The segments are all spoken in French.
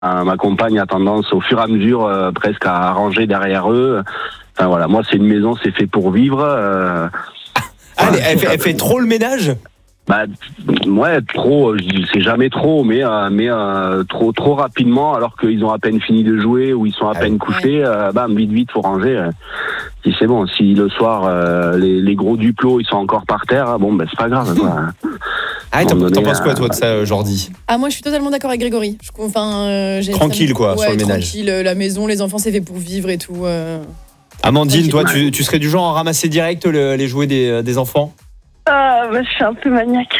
Ma compagne a tendance au fur et à mesure presque à ranger derrière eux. Enfin voilà, moi c'est une maison, c'est fait pour vivre. Elle fait trop le ménage ? Bah ouais, trop, c'est jamais trop, mais trop rapidement, alors qu'ils ont à peine fini de jouer ou ils sont à peine couchés, vite faut ranger. Si c'est bon, si le soir les gros duplos ils sont encore par terre, c'est pas grave. Quoi. T'en penses quoi toi de ça, Jordi ? Moi je suis totalement d'accord avec Grégory. Tranquille quoi, sur le ménage. Tranquille, la maison, les enfants c'est fait pour vivre et tout. Amandine, toi tu serais du genre à ramasser direct les jouets des enfants ? Je suis un peu maniaque.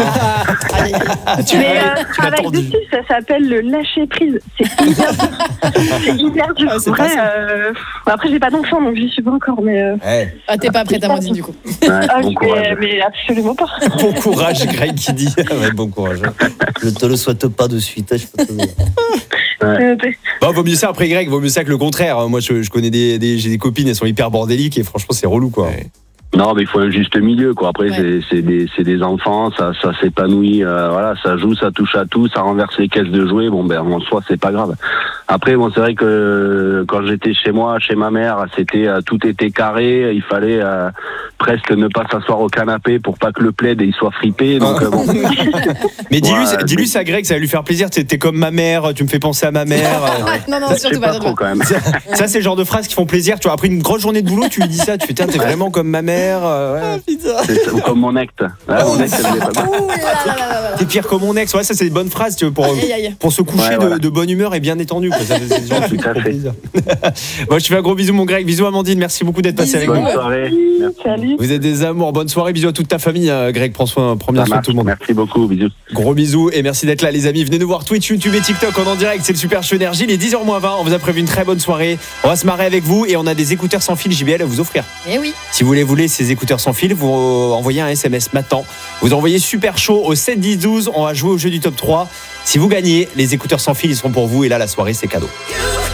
Mais travail dessus, ça s'appelle le lâcher prise. C'est hyper dur. Après, j'ai pas d'enfant, donc j'y suis pas encore. Mais t'es pas prête, Amandine, du coup. Mais absolument pas. Bon courage, Greg qui dit. Bon courage. Je te le souhaite pas de suite. Je peux te dire. Vaut mieux ça après, Greg. Vaut mieux ça que le contraire. Moi, je connais j'ai des copines, elles sont hyper bordéliques et franchement, c'est relou, quoi. Ouais. Non, mais il faut un juste milieu, quoi. Après, c'est des enfants, ça s'épanouit, ça joue, ça touche à tout, ça renverse les caisses de jouets. En soi, c'est pas grave. Après, c'est vrai que quand j'étais chez moi, chez ma mère, tout était carré. Il fallait presque ne pas s'asseoir au canapé pour pas que le plaid il soit fripé. Donc Mais dis-lui ça, Greg, ça va lui faire plaisir. T'es comme ma mère, tu me fais penser à ma mère. Non, surtout pas trop quand même. Ça, c'est le genre de phrases qui font plaisir. Tu vois, après une grosse journée de boulot, tu lui dis ça, tu fais t'es vraiment comme ma mère. Ou comme mon ex. Mon ex, elle pas mal. T'es pire que mon ex. Ouais, ça c'est des bonnes phrases, tu vois, pour se coucher de bonne humeur et bien détendu. Quoi. Ça, c'est genre tout à fait. Bon, je te fais un gros bisou, mon Greg. Bisous, Amandine. Merci beaucoup d'être passé avec nous. Bonne soirée. Salut. Vous êtes des amours. Bonne soirée. Bisous à toute ta famille, Greg. Prends bien soin de tout le monde. Merci beaucoup. Bisous. Gros bisous et merci d'être là, les amis. Venez nous voir Twitch, YouTube et TikTok en direct. C'est le Super Show Énergie. Il est 10h-20. On vous a prévu une très bonne soirée. On va se marrer avec vous et on a des écouteurs sans fil JBL à vous offrir. Eh oui. Si vous voulez ces écouteurs sans fil, vous envoyez un SMS maintenant. Vous envoyez Super Show au 7 10 12. On va jouer au jeu du top 3. Si vous gagnez, les écouteurs sans fil, ils seront pour vous. Et là, la soirée, c'est cadeau.